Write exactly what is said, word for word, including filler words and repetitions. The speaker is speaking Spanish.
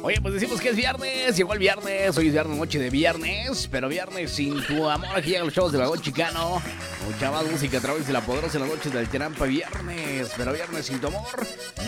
Oye, pues decimos que es viernes, llegó el viernes, hoy es viernes, noche de viernes, pero viernes sin tu amor, aquí llegan los chavos del Lago Chicano, mucha más música a través de la poderosa en las noches del Trampa, viernes, pero viernes sin tu amor.